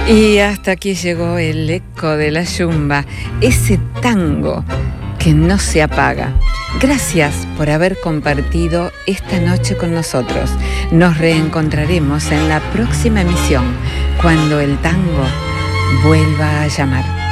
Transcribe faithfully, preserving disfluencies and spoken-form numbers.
Y hasta aquí llegó el eco de la yumba, ese tango que no se apaga. Gracias por haber compartido esta noche con nosotros. Nos reencontraremos en la próxima emisión, cuando el tango vuelva a llamar.